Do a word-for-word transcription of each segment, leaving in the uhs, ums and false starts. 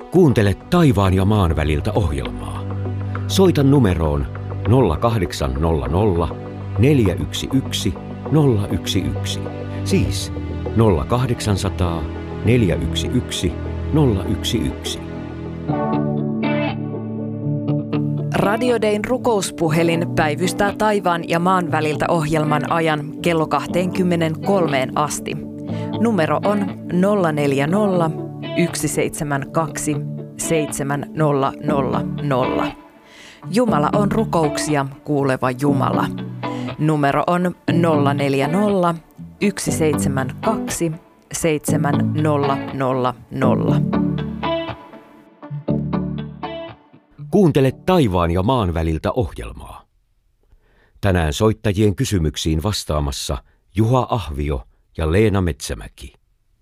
Kuuntele taivaan ja maan väliltä ohjelmaa. Soita numeroon nolla kahdeksan nolla nolla neljä yksi yksi nolla yksi yksi. Siis nolla kahdeksansataa neljä yksi yksi nolla yksi yksi. Radio Dayn rukouspuhelin päivystää taivaan ja maan väliltä ohjelman ajan kello kaksikymmentäkolme asti. Numero on nolla neljä nolla yksi seitsemän kaksi seitsemän nolla nolla nolla. Jumala on rukouksia kuuleva Jumala. Numero on nolla neljä nolla yksi seitsemän kaksi seitsemän nolla nolla nolla. Kuuntele taivaan ja maan väliltä ohjelmaa. Tänään soittajien kysymyksiin vastaamassa Juha Ahvio ja Leena Metsämäki.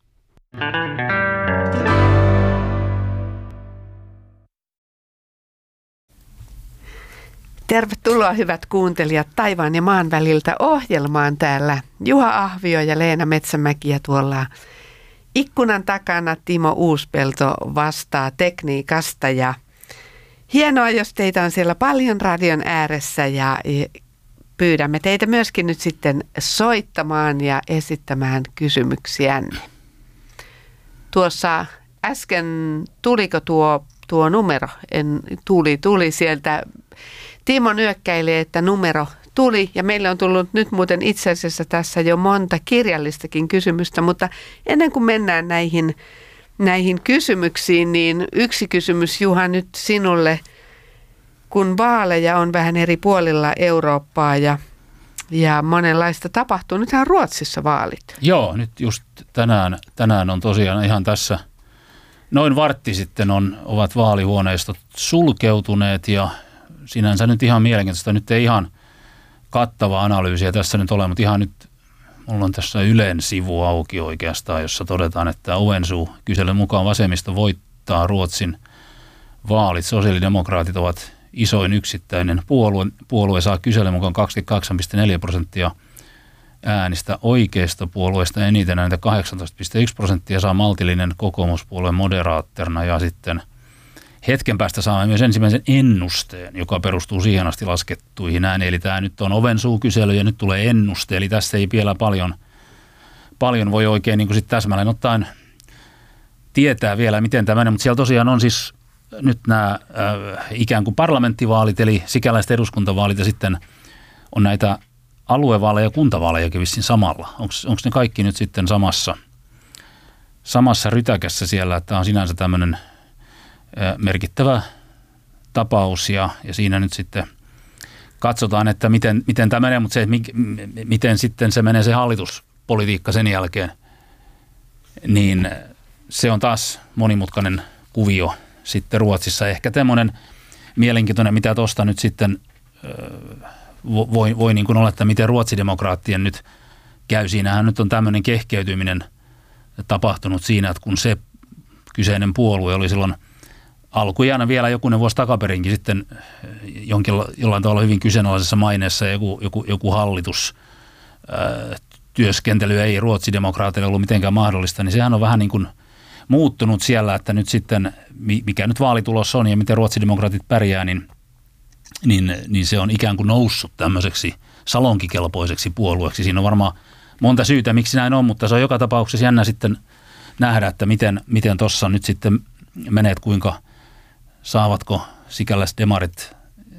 Tervetuloa hyvät kuuntelijat taivaan ja maan väliltä ohjelmaan täällä. Juha Ahvio ja Leena Metsämäki ja tuolla ikkunan takana Timo Uuspelto vastaa tekniikasta. Ja hienoa, jos teitä on siellä paljon radion ääressä ja pyydämme teitä myöskin nyt sitten soittamaan ja esittämään kysymyksiänne. Tuossa äsken tuliko tuo, tuo numero? En, tuli, tuli sieltä. Timo nyökkäili, että numero tuli ja meille on tullut nyt muuten itse asiassa tässä jo monta kirjallistakin kysymystä, mutta ennen kuin mennään näihin, näihin kysymyksiin, niin yksi kysymys Juha nyt sinulle, kun vaaleja on vähän eri puolilla Eurooppaa ja, ja monenlaista tapahtuu. Nythän Ruotsissa vaalit. Joo, nyt just tänään, tänään on tosiaan ihan tässä noin vartti sitten on, ovat vaalihuoneistot sulkeutuneet ja sinänsä nyt ihan mielenkiintoista. Nyt ei ihan kattava analyysiä tässä nyt ole, mutta ihan nyt mulla on tässä Ylen sivu auki oikeastaan, jossa todetaan, että Ovensu kyselyn mukaan vasemmisto voittaa Ruotsin vaalit. Sosiaalidemokraatit ovat isoin yksittäinen puolue. Puolue saa kyselyn mukaan kaksikymmentäkaksi pilkku neljä prosenttia äänistä, oikeistopuolueesta eniten näitä kahdeksantoista pilkku yksi prosenttia saa maltillinen kokoomuspuolue moderaatterina ja sitten hetken päästä saamme myös ensimmäisen ennusteen, joka perustuu siihen asti laskettuihin ääniin. Eli tämä nyt on Ovensu-kysely ja nyt tulee ennuste. Eli tässä ei vielä paljon, paljon voi oikein niin kuin sit täsmälleen ottaen tietää vielä, miten tämä menee. Mutta siellä tosiaan on siis nyt nämä äh, ikään kuin parlamenttivaalit, eli sikäläiset eduskuntavaalit ja sitten on näitä aluevaaleja ja kuntavaalejakin vissiin samalla. Onko ne kaikki nyt sitten samassa, samassa rytäkässä siellä? Tämä on sinänsä tämmöinen merkittävä tapaus ja, ja siinä nyt sitten katsotaan, että miten, miten tämä menee, mutta se, että miten sitten se menee se hallituspolitiikka sen jälkeen, niin se on taas monimutkainen kuvio sitten Ruotsissa. Ehkä tämmöinen mielenkiintoinen, mitä tuosta nyt sitten voi, voi niin kuin olla, että miten ruotsidemokraattien nyt käy. Siinähän nyt on tämmöinen kehkeytyminen tapahtunut siinä, että kun se kyseinen puolue oli silloin alkujaan vielä jokunen vuosi takaperinkin sitten jonkin, jollain tavalla hyvin kyseenalaisessa maineessa ja joku, joku, joku hallitus ää, työskentely ei ruotsidemokraateille ollut mitenkään mahdollista, niin sehän on vähän niin kuin muuttunut siellä, että nyt sitten, mikä nyt vaalitulos on ja miten ruotsidemokraatit pärjää, niin, niin, niin se on ikään kuin noussut tämmöiseksi salonkikelpoiseksi puolueeksi. Siinä on varmaan monta syytä, miksi näin on, mutta se on joka tapauksessa jännä sitten nähdä, että miten, miten tuossa nyt sitten menet, kuinka saavatko sikäläiset demarit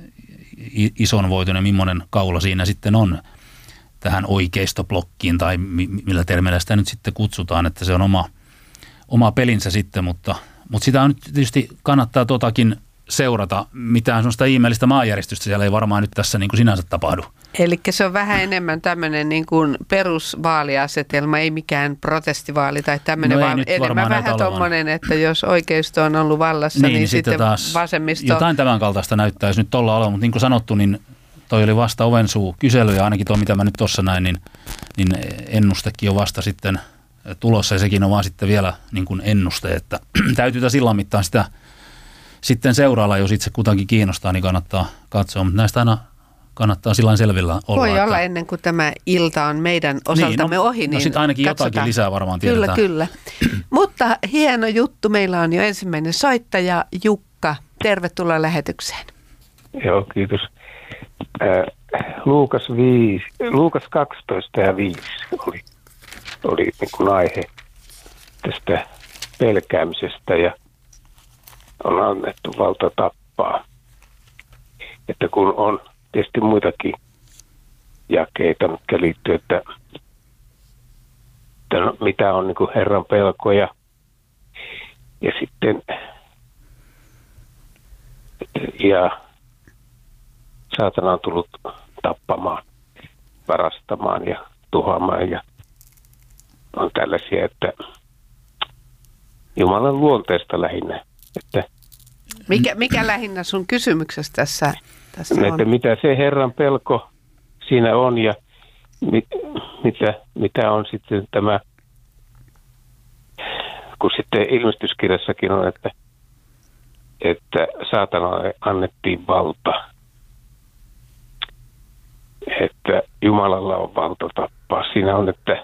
ison voiton ja millainen kaula siinä sitten on tähän oikeistoblokkiin tai millä termeillä sitä nyt sitten kutsutaan, että se on oma, oma pelinsä sitten, mutta, mutta sitä on nyt tietysti kannattaa tuotakin seurata. Mitään sellaista ihmeellistä maanjärjestystä siellä ei varmaan nyt tässä niin kuin sinänsä tapahdu. Eli se on vähän enemmän tämmöinen niin kuin perusvaaliasetelma, ei mikään protestivaali tai tämmöinen, no vaan enemmän vähän tuommoinen, että jos oikeisto on ollut vallassa, niin, niin sitten taas vasemmisto. Jotain tämän kaltaista näyttäisi nyt tuolla olevan, mutta niin kuin sanottu, niin toi oli vasta Ovensu-kysely ja ainakin tuo, mitä mä nyt tuossa näin, niin, niin ennustekin on vasta sitten tulossa ja sekin on vaan sitten vielä niin kuin ennuste, että täytyy tässä illan mittaan sitä sitten seuraalla, jos itse kutakin kiinnostaa, niin kannattaa katsoa, mutta näistä aina kannattaa sillä selvillä olla. Voi että... olla ennen kuin tämä ilta on meidän osaltamme niin, no, ohi. Niin no sitten ainakin katsotaan. jotakin lisää varmaan tiedetään. Kyllä, kyllä. Mutta hieno juttu. Meillä on jo ensimmäinen soittaja, Jukka. Tervetuloa lähetykseen. Joo, kiitos. Äh, Luukas, viisi, Luukas kaksitoista ja viisi oli, oli niin kuin aihe tästä pelkäämisestä ja on annettu valta tappaa. Että kun on tietysti muitakin jakeita, mitkä liittyy, että, että no, mitä on niin kuin Herran pelko ja, ja sitten ja saatana on tullut tappamaan, varastamaan ja tuhoamaan ja on tällaisia, että Jumalan luonteesta lähinnä. Että, mikä, mikä lähinnä sun kysymyksessä tässä, tässä on? Että mitä se Herran pelko siinä on ja mit, mitä, mitä on sitten tämä, kun sitten ilmestyskirjassakin on, että, että saatanalle annettiin valta. Että Jumalalla on valta tappaa. Siinä on, että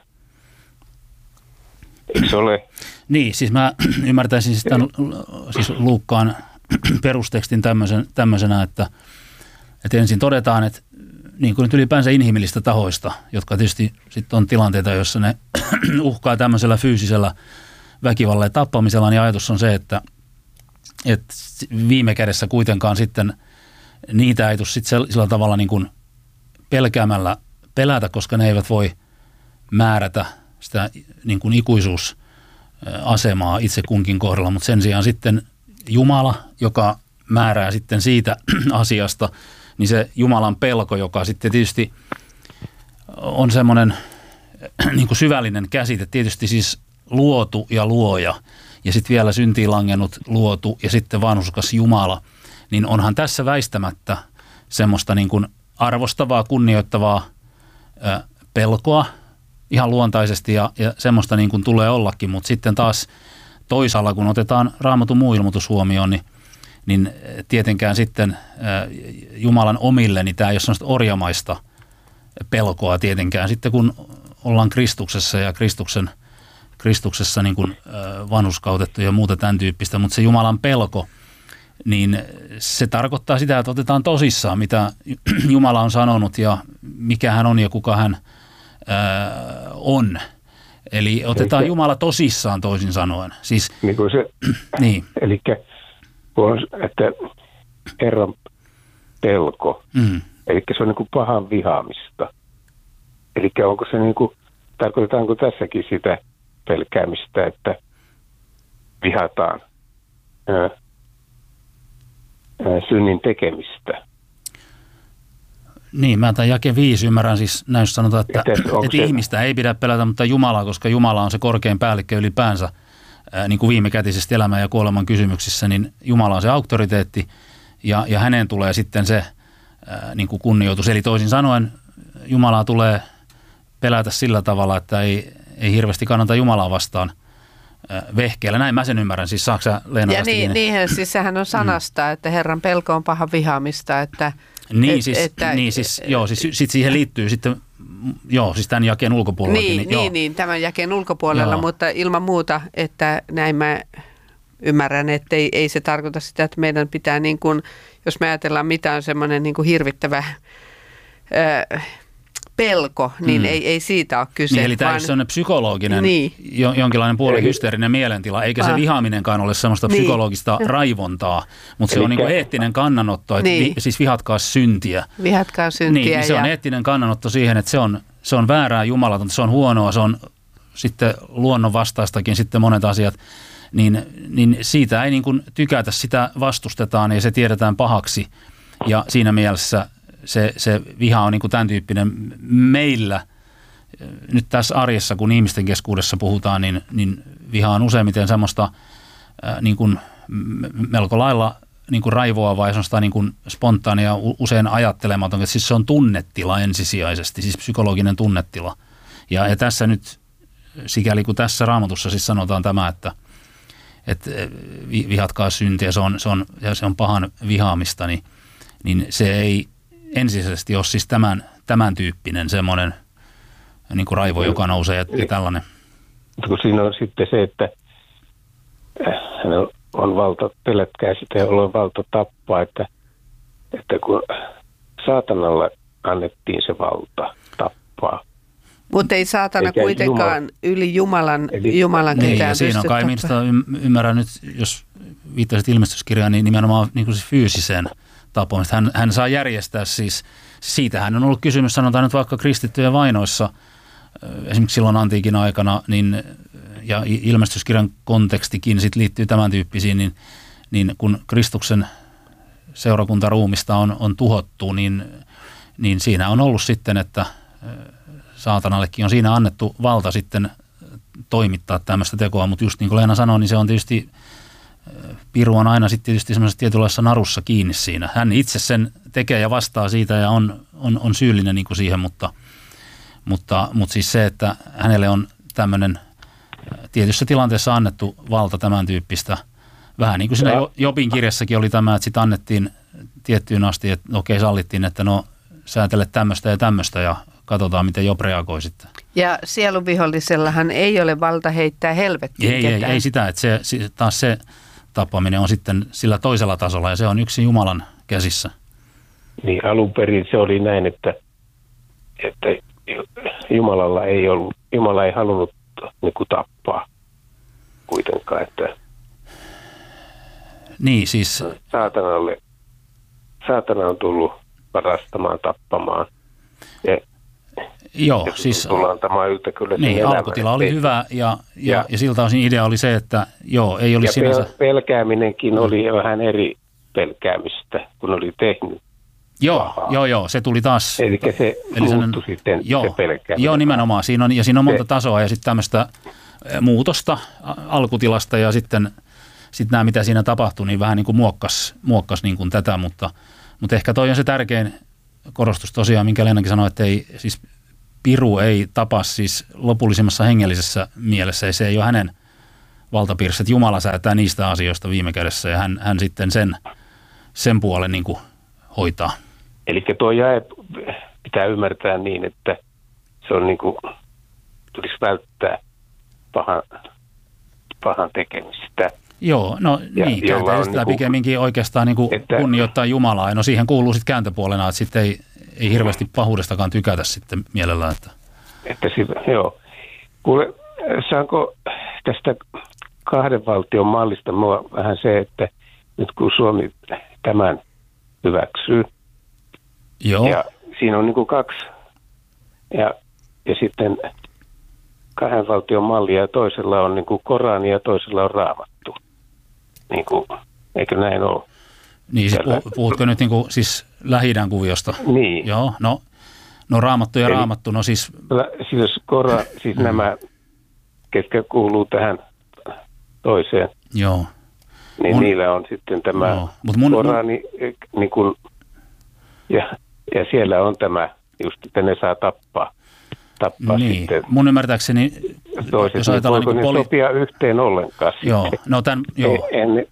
eikö se ole? Niin, siis mä ymmärtäisin siis, tämän, siis Luukkaan perustekstin tämmöisen, tämmöisenä, että, että ensin todetaan, että niin kuin nyt ylipäänsä inhimillistä tahoista, jotka tietysti sitten on tilanteita, joissa ne uhkaa tämmöisellä fyysisellä väkivallalla ja tappamisella, niin ajatus on se, että, että viime kädessä kuitenkaan sitten niitä ei tule sitten sillä tavalla niin kuin pelkäämällä pelätä, koska ne eivät voi määrätä sitä niin kuin ikuisuusasemaa itse kunkin kohdalla, mutta sen sijaan sitten Jumala, joka määrää sitten siitä asiasta, niin se Jumalan pelko, joka sitten tietysti on semmoinen niin kuin syvällinen käsite, tietysti siis luotu ja luoja, ja sitten vielä syntiin langennut luotu ja sitten vanhurskas Jumala, niin onhan tässä väistämättä semmoista niin kuin arvostavaa, kunnioittavaa ö, pelkoa ihan luontaisesti ja, ja semmoista niin kuin tulee ollakin, mutta sitten taas toisaalla, kun otetaan Raamatun muu ilmoitus huomioon, niin, niin tietenkään sitten ö, Jumalan omille, niin tämä ei ole semmoista orjamaista pelkoa tietenkään. Sitten kun ollaan Kristuksessa ja Kristuksen, Kristuksessa niin kuin ö, vanhurskautettu ja muuta tämän tyyppistä, mutta se Jumalan pelko, niin se tarkoittaa sitä, että otetaan tosissaan, mitä Jumala on sanonut ja mikä hän on ja kuka hän ää, on. Eli otetaan Elikkä, Jumala tosissaan toisin sanoen. Siis, niin kuin se, niin. Eli että Herran pelko, mm. eli se on niin kuin pahan vihaamista. Eli onko se niin kuin, tarkoitetaanko tässäkin sitä pelkäämistä, että vihataan ää, synnin tekemistä. Niin, mä tämän jakeen viisi ymmärrän siis näin sanotaan, että, että, että se... ihmistä ei pidä pelätä, mutta Jumalaa, koska Jumala on se korkein päällikkö ylipäänsä, ää, niin kuin viimekätisesti elämän ja kuoleman kysymyksissä, niin Jumala on se auktoriteetti ja, ja hänen tulee sitten se ää, niin kuin kunnioitus. Eli toisin sanoen Jumalaa tulee pelätä sillä tavalla, että ei, ei hirveästi kannata Jumalaa vastaan vehkeellä. Näin mä sen ymmärrän. Siis saako sä, Leena, ja niin, niinhän siis sehän on sanasta, mm. että Herran pelko on paha vihaamista, että niin, et, siis, että, niin siis, joo, siis sit siihen liittyy sitten, joo, siis tämän jakeen ulkopuolella. Niin, niin, niin, niin, tämän jakeen ulkopuolella, joo. Mutta ilman muuta, että näin mä ymmärrän, että ei, ei se tarkoita sitä, että meidän pitää niin kuin, jos me ajatellaan mitä on semmoinen niin kuin hirvittävä Öö, pelko, niin mm. ei, ei siitä ole kyse. Niin, eli tämä vaan... on sellainen psykologinen, niin. jo, jonkinlainen puolen hysteerinen mielentila, eikä se ah. vihaaminenkaan ole sellaista niin. psykologista raivontaa, mutta se on niin kuin eettinen kannanotto, että niin. vi, siis vihatkaa syntiä. Vihatkaa syntiä. Niin, se on eettinen kannanotto siihen, että se on, se on väärää jumalatonta, se on huonoa, se on sitten luonnon vastaistakin sitten monet asiat, niin, niin siitä ei niin kuin tykätä, sitä vastustetaan ja se tiedetään pahaksi ja siinä mielessä Se, se viha on niin kuin tämän tyyppinen meillä, nyt tässä arjessa, kun ihmisten keskuudessa puhutaan, niin, niin viha on useimmiten semmoista äh, niin kuin melko lailla niin kuin raivoavaa ja semmoista niin kuin spontaania, usein ajattelematon. Siis se on tunnetila ensisijaisesti, siis psykologinen tunnetila. Ja, ja tässä nyt, sikäli kun tässä Raamatussa siis sanotaan tämä, että, että vihatkaa syntiä, se on, se on, ja se on pahan vihaamista, niin, niin se ei ensisijaisesti ole siis tämän, tämän tyyppinen semmoinen niin kuin raivo, joka nousee ja, ja tällainen. Kun siinä on sitten se, että hän on valta, pelätkää sitä, jolla on valta tappaa, että, että kun saatanalle annettiin se valta tappaa. Mutta ei saatana eikä kuitenkaan Jumala, yli Jumalan, eli, Jumalan niin, ketään ja siinä on kai, minusta ymmärrän nyt, jos viittasit ilmestyskirjaan, niin nimenomaan niin kuin siis fyysiseen tapoon. Hän, hän saa järjestää siis, siitähän on ollut kysymys, sanotaan nyt vaikka kristittyjen vainoissa, esimerkiksi silloin antiikin aikana, niin, ja ilmestyskirjan kontekstikin sit liittyy tämän tyyppisiin, niin, niin kun Kristuksen seurakuntaruumista on, on tuhottu, niin, niin siinä on ollut sitten, että saatanallekin on siinä annettu valta sitten toimittaa tämmöistä tekoa, mutta just niin kuin Leena sanoi, niin se on tietysti, piru on aina sitten tietysti semmoisessa tietynlaisessa narussa kiinni siinä. Hän itse sen tekee ja vastaa siitä ja on, on, on syyllinen niin kuin siihen, mutta, mutta, mutta siis se, että hänelle on tämmöinen tietyssä tilanteessa annettu valta tämän tyyppistä, vähän niin kuin siinä Jobin kirjassakin oli tämä, että sitten annettiin tiettyyn asti, että okei sallittiin, että no säätele tämmöistä ja tämmöistä ja katsotaan, miten Job reagoi sitten. Ja sieluvihollisellahan ei ole valta heittää helvettiin ei, ketään. Ei, ei sitä, että se, taas se tappaminen on sitten sillä toisella tasolla ja se on yksi Jumalan käsissä. Niin alun perin se oli näin, että, että Jumalalla ei ollut, Jumala ei halunnut niin kuin tappaa kuitenkaan, että niin siis saatanalle, saatana on tullut varastamaan, tappamaan. Ja joo, siis yltä, kyllä niin, alkutila oli hyvä ja, ja, ja, ja siltä osin idea oli se, että joo, ei olisi ja sinänsä pelkääminenkin oli vähän eri pelkäämistä, kun oli tehnyt. Joo, pahaa. joo, joo, se tuli taas. Eli se eli muuttui sitten joo, se pelkääminen. Joo, nimenomaan. Siinä on, ja siinä on monta se, tasoa ja sitten tämmöistä muutosta alkutilasta ja sitten sit nämä, mitä siinä tapahtui, niin vähän niin kuin muokkas, muokkas niin kuin tätä, mutta, mutta ehkä toi on se tärkein korostus tosiaan, minkä Leenakin sanoi, että ei, siis piru ei tapa siis lopullisimmassa hengellisessä mielessä, ja se ei ole hänen valtapiirissä, että Jumala säätää niistä asioista viime kädessä, ja hän, hän sitten sen, sen puolen niin kuin hoitaa. Eli tuo jae pitää ymmärtää niin, että se on niin kuin, tulisi välttää pahan, pahan tekemistä. Joo, no ja niin, käänteisesti niin pikemminkin oikeastaan niin kuin että kunnioittaa Jumalaa. No siihen kuuluu sitten kääntöpuolena, että sitten ei, ei hirveästi pahuudestakaan tykätä sitten mielellään. Että, että sitä, joo. Kuule, saanko tästä kahden valtion mallista mua vähän se, että nyt kun Suomi tämän hyväksyy, joo. Ja siinä on niin kuin kaksi, ja, ja sitten kahden valtion mallia ja toisella on niin kuin Korani ja toisella on Raamattu. Niin kuin, eikö näin ole? Niin, siis puhutko nyt niin kuin, siis Lähi-idän kuviosta? Niin. Joo, no, no Raamattu ja Eli, Raamattu, no siis Siis, Kora, siis mm. nämä, ketkä kuuluu tähän toiseen, joo. Niin mun, niillä on sitten tämä joo. Mut mun, Korani, mun, niin kuin, ja, ja siellä on tämä, just että ne saa tappaa. tappaa niin, sitten mun ymmärtääkseni, toiset, jos ajatellaan niin kuin poli- sopia yhteen ollenkaan. Joo, no tämän, joo. En, en,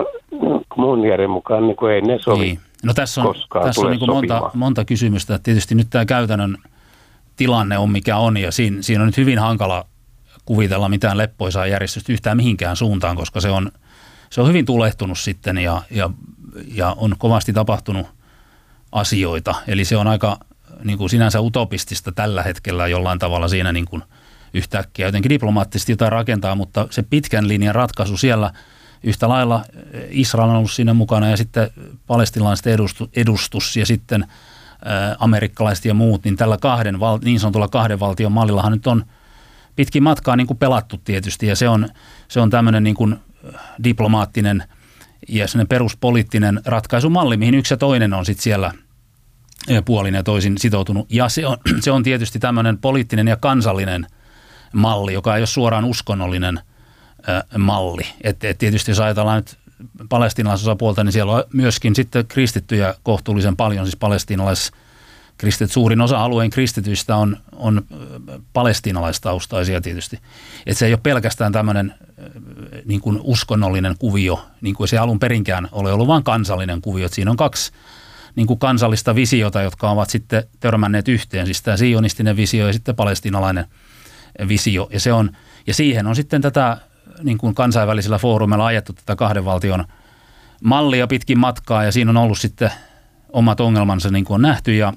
mun järjen mukaan niin kuin ei ne sovi niin. No tässä on, tässä on niin kuin monta, monta kysymystä. Tietysti nyt tämä käytännön tilanne on mikä on, ja siinä, siinä on nyt hyvin hankala kuvitella mitään leppoisaa järjestystä yhtään mihinkään suuntaan, koska se on, se on hyvin tulehtunut sitten, ja, ja, ja on kovasti tapahtunut asioita. Eli se on aika niin kuin sinänsä utopistista tällä hetkellä jollain tavalla siinä niin kuin yhtäkkiä jotenkin diplomaattisesti jotain rakentaa, mutta se pitkän linjan ratkaisu siellä yhtä lailla Israel on ollut siinä mukana ja sitten palestiinalaiset edustus, edustus ja sitten ä, amerikkalaiset ja muut, niin tällä kahden, niin sanotulla kahden valtion mallillahan nyt on pitkin matkaa niin kuin pelattu tietysti ja se on, se on tämmöinen niin kuin diplomaattinen ja sellainen peruspoliittinen ratkaisumalli, mihin yksi ja toinen on sitten siellä puolin ja toisin sitoutunut. Ja se on, se on tietysti tämmöinen poliittinen ja kansallinen malli, joka ei ole suoraan uskonnollinen äh, malli. Et, et tietysti jos ajatellaan nyt palestiinalaisosapuolta, niin siellä on myöskin sitten kristittyjä kohtuullisen paljon, siis palestiinalaiskristityt. Suurin osa alueen kristityistä on, on palestiinalaistaustaisia tietysti. Et se ei ole pelkästään tämmöinen äh, niin kuin uskonnollinen kuvio, niin kuin se alun perinkään ole ollut, vaan kansallinen kuvio. Et siinä on kaksi niin kuin kansallista visiota, jotka ovat sitten törmänneet yhteen, siis tämä sionistinen visio ja sitten palestiinalainen visio, ja, se on, ja siihen on sitten tätä niin kuin kansainvälisillä foorumilla ajettu tätä kahden valtion mallia pitkin matkaa, ja siinä on ollut sitten omat ongelmansa, niin kuin on nähty, ja,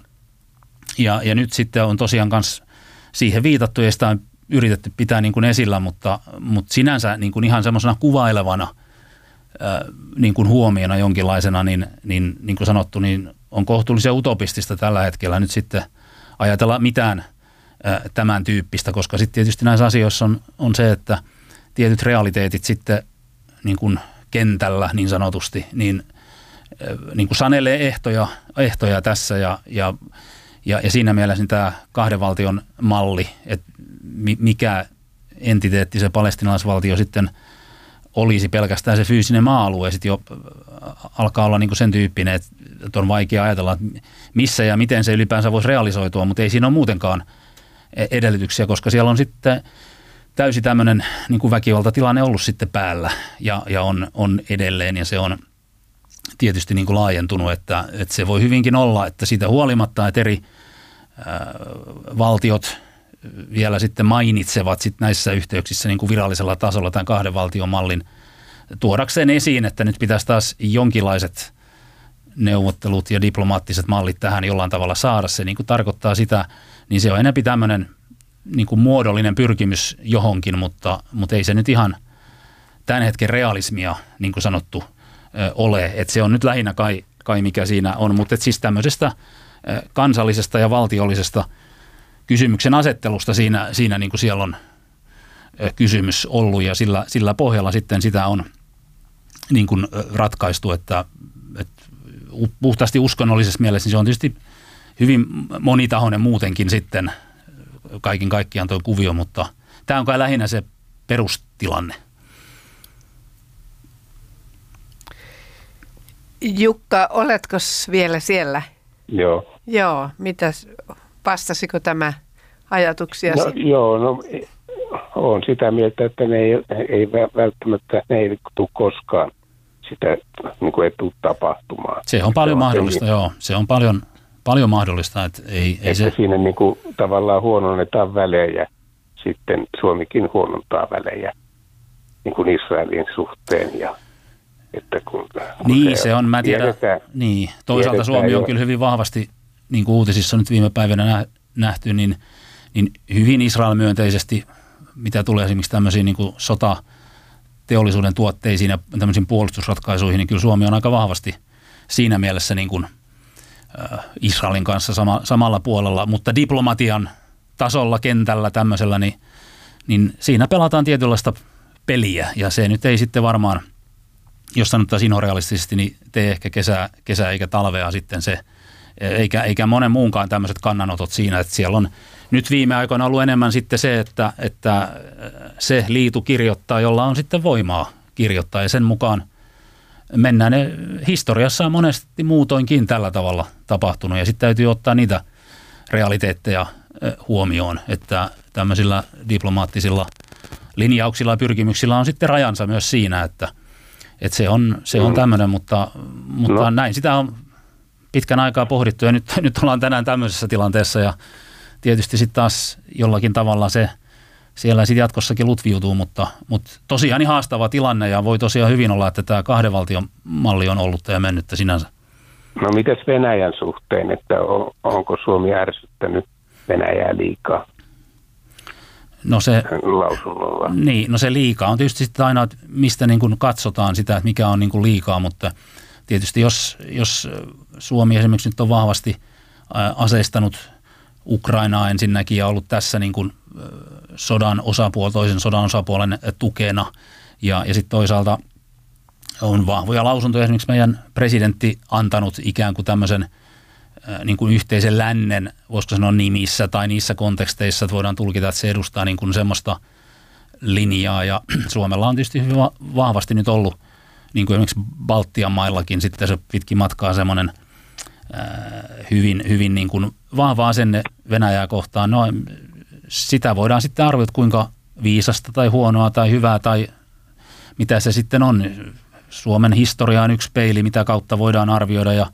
ja, ja nyt sitten on tosiaan myös siihen viitattu, ja sitä on yritetty pitää niin kuin esillä, mutta, mutta sinänsä niin kuin ihan semmoisena kuvailevana ää, niin kuin huomiona jonkinlaisena, niin, niin, niin kuin sanottu, niin on kohtuullisen utopistista tällä hetkellä nyt sitten ajatella mitään ää, tämän tyyppistä, koska sitten tietysti näissä asioissa on, on se, että tietyt realiteetit sitten niin kuin kentällä niin sanotusti, niin, niin kuin sanelee ehtoja, ehtoja tässä ja, ja, ja, ja siinä mielessä niin tämä kahden valtion malli, että mikä entiteetti se palestiinalaisvaltio sitten olisi pelkästään se fyysinen maa-alue, sitten jo alkaa olla niin kuin sen tyyppinen, että on vaikea ajatella, että missä ja miten se ylipäänsä voisi realisoitua, mutta ei siinä ole muutenkaan edellytyksiä, koska siellä on sitten täysi tämmöinen niin kuin väkivaltatilanne ollut sitten päällä ja, ja on, on edelleen, ja se on tietysti niin kuin laajentunut, että, että se voi hyvinkin olla, että siitä huolimatta, että eri ää, valtiot vielä sitten mainitsevat sit näissä yhteyksissä niin kuin virallisella tasolla tämän kahden valtion mallin tuodakseen esiin, että nyt pitäisi taas jonkinlaiset neuvottelut ja diplomaattiset mallit tähän jollain tavalla saada. Se niin kuin tarkoittaa sitä, niin se on enemmän tämmöinen niin kuin muodollinen pyrkimys johonkin, mutta, mutta ei se nyt ihan tämän hetken realismia, niin kuin sanottu, ole. Että se on nyt lähinnä kai, kai mikä siinä on, mutta et siis tämmöisestä kansallisesta ja valtiollisesta kysymyksen asettelusta siinä, siinä niin kuin siellä on kysymys ollut, ja sillä, sillä pohjalla sitten sitä on niin kuin ratkaistu, että, että puhtaasti uskonnollisessa mielessä niin se on tietysti hyvin monitahoinen muutenkin sitten kaiken kaikkiaan tuo kuvio, mutta tämä on kai lähinnä se perustilanne. Jukka, oletko vielä siellä? Joo. Joo, mitäs, vastasiko tämä ajatuksiasi? No, joo, no olen sitä mieltä, että ne ei, ei välttämättä, ne ei tule koskaan sitä, niin kuin ei tule tapahtumaan. Se on paljon se mahdollista, on, joo. Se on paljon, paljon mahdollista, että ei, ei että se... siinä niin kuin tavallaan huononnetaan välejä, sitten Suomikin huonontaa välejä niin kuin Israelin suhteen ja että kun, kun niin, se, se on, mä tiedän, tiedetään, niin, toisaalta Suomi on jo kyllä hyvin vahvasti, niin kuin uutisissa nyt viime päivänä nähty, niin, niin hyvin Israel-myönteisesti, mitä tulee esimerkiksi tämmöisiin niin kuin sotateollisuuden tuotteisiin ja tämmöisiin puolustusratkaisuihin, niin kyllä Suomi on aika vahvasti siinä mielessä niin kuin, äh, Israelin kanssa sama, samalla puolella, mutta diplomatian tasolla, kentällä tämmöisellä, niin, niin siinä pelataan tietynlaista peliä, ja se nyt ei sitten varmaan, jos sanottaisiin realistisesti, niin tee ehkä kesää, kesää eikä talvea sitten se, eikä, eikä monen muunkaan tämmöiset kannanotot siinä, että siellä on nyt viime aikoina ollut enemmän sitten se, että, että se liitu kirjoittaa, jolla on sitten voimaa kirjoittaa, ja sen mukaan mennään. Ne historiassa on monesti muutoinkin tällä tavalla tapahtunut, ja sitten täytyy ottaa niitä realiteetteja huomioon, että tämmöisillä diplomaattisilla linjauksilla ja pyrkimyksillä on sitten rajansa myös siinä, että Että se on, se on tämmöinen, mutta, mutta no. näin sitä on pitkän aikaa pohdittu, ja nyt, nyt ollaan tänään tämmöisessä tilanteessa, ja tietysti sitten taas jollakin tavalla se siellä sitten jatkossakin lutviutuu, mutta, mutta tosiaan niin haastava tilanne, ja voi tosiaan hyvin olla, että tämä kahden valtion malli on ollut ja mennyttä sinänsä. No mitäs Venäjän suhteen, että on, onko Suomi ärsyttänyt Venäjää liikaa? No se, lausunnolla. Niin, no se liikaa on tietysti sitten aina, että mistä niin kuin katsotaan sitä, että mikä on niin kuin liikaa, mutta tietysti jos, jos Suomi esimerkiksi nyt on vahvasti aseistanut Ukrainaa ensinnäkin ja ollut tässä niin kuin sodan osapuol, toisen sodan osapuolen tukena, ja, ja sitten toisaalta on vahvoja lausuntoja esimerkiksi meidän presidentti antanut ikään kuin tämmöisen niin kuin yhteisen lännen, voisiko sanoa nimissä tai niissä konteksteissa, että voidaan tulkita, että se edustaa niin kuin semmoista linjaa, ja Suomella on tietysti hyvin vahvasti nyt ollut, niin kuin esimerkiksi Baltian maillakin sitten se pitkin matkaa semmoinen ää, hyvin, hyvin niin kuin vahva asenne Venäjää kohtaan. No sitä voidaan sitten arvioida, kuinka viisasta tai huonoa tai hyvää tai mitä se sitten on. Suomen historia on yksi peili, mitä kautta voidaan arvioida, ja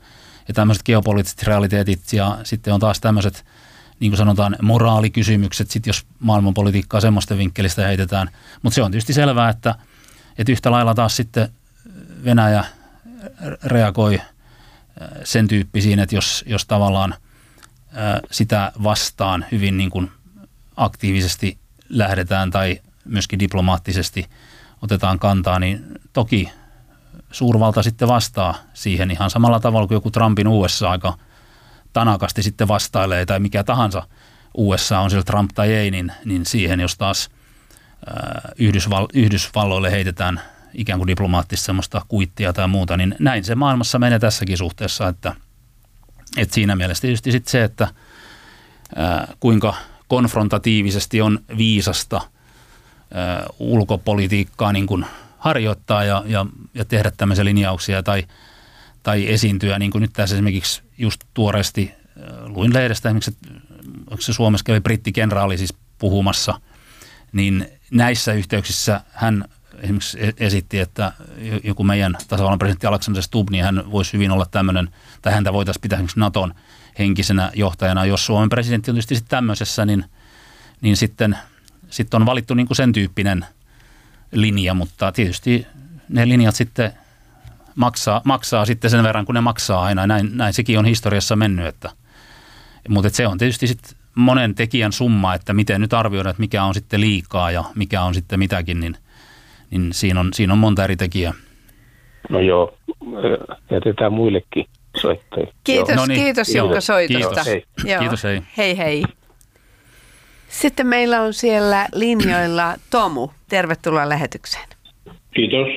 ja tämmöiset geopoliittiset realiteetit ja sitten on taas tämmöiset, niin kuin sanotaan, moraalikysymykset, sit jos maailmanpolitiikkaa semmoista vinkkelistä heitetään. Mutta se on tietysti selvää, että, että yhtä lailla taas sitten Venäjä reagoi sen tyyppisiin, että jos, jos tavallaan sitä vastaan hyvin niin kuin aktiivisesti lähdetään tai myöskin diplomaattisesti otetaan kantaa, niin toki suurvalta sitten vastaa siihen ihan samalla tavalla kuin joku Trumpin U S A aika tanakasti sitten vastailee tai mikä tahansa U S A on siellä Trump tai ei, niin, niin siihen jos taas Yhdysval- Yhdysvalloille heitetään ikään kuin diplomaattista semmoista kuittia tai muuta, niin näin se maailmassa menee tässäkin suhteessa, että, että siinä mielessä tietysti sitten se, että ää, kuinka konfrontatiivisesti on viisasta ää, ulkopolitiikkaa niin kuin harjoittaa ja, ja, ja tehdä tämmöisiä linjauksia tai, tai esiintyä, niin kuin nyt tässä esimerkiksi just tuoreesti ää, luin lehdestä esimerkiksi, että onko se Suomessa kävi brittikenraali siis puhumassa, niin näissä yhteyksissä hän esimerkiksi esitti, että joku meidän tasavallan presidentti Alexander Stubb, niin hän voisi hyvin olla tämmöinen, tai häntä voitaisiin pitää esimerkiksi Naton henkisenä johtajana. Jos Suomen presidentti on tietysti sitten tämmöisessä, niin, niin sitten, sitten on valittu niin kuin sen tyyppinen linja, mutta tietysti ne linjat sitten maksaa, maksaa sitten sen verran, kun ne maksaa aina. Näin, näin sekin on historiassa mennyt, että, mutta että se on tietysti sitten monen tekijän summa, että miten nyt arvioidaan, että mikä on sitten liikaa ja mikä on sitten mitäkin, niin niin siinä on, siinä on monta eri tekijää. No joo, jätetään muillekin soittajille. Kiitos, no niin, kiitos Jukka soitosta. Kiitos, hei. Joo. Kiitos, hei. Hei hei. Sitten meillä on siellä linjoilla Tomu. Tervetuloa lähetykseen. Kiitos.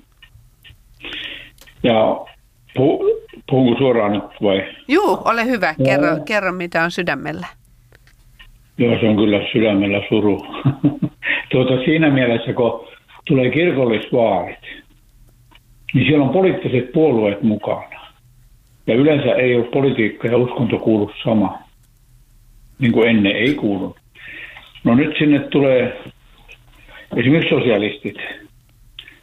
Ja puhu, puhunko suoraan nyt vai? Juu, ole hyvä. Kerro, kerro mitä on sydämellä. Joo, se on kyllä sydämellä suru. tuota, siinä mielessä, kun tulee kirkollisvaalit, niin siellä on poliittiset puolueet mukana. Ja yleensä ei ole politiikka ja uskonto kuulu sama, niin kuin ennen ei kuulu. No nyt sinne tulee esimerkiksi sosialistit,